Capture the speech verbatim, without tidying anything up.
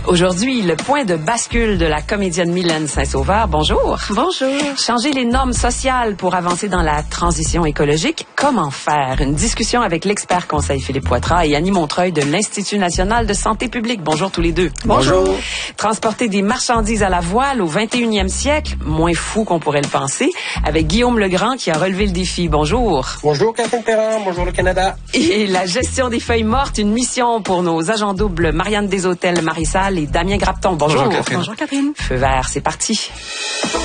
Aujourd'hui, le point de bascule de la comédienne Mylène Saint-Sauveur. Bonjour. Bonjour. Changer les normes sociales pour avancer dans la transition écologique. Comment faire? Une discussion avec l'expert conseil Philippe Poitras et Annie Montreuil de l'Institut national de santé publique. Bonjour tous les deux. Bonjour. Transporter des marchandises à la voile au vingt et unième siècle, moins fou qu'on pourrait le penser, avec Guillaume Legrand qui a relevé le défi. Bonjour. Bonjour Catherine Perrin, bonjour le Canada. Et la gestion des feuilles mortes, une mission pour nos agents doubles Marianne Deshôtels, Marie Salle et Damien Grapton. Bonjour. Bonjour Catherine. Bonjour Catherine. Feu vert, c'est parti.